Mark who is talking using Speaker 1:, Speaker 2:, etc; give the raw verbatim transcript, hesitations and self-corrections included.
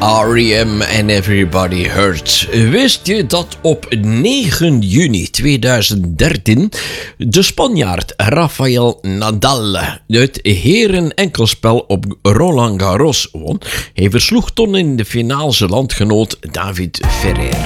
Speaker 1: R E M and Everybody Hurts. Wist je dat op negen juni tweeduizend dertien de Spanjaard Rafael Nadal het heren-enkelspel op Roland Garros won? Hij versloeg toen in de finale zijn landgenoot David Ferrer.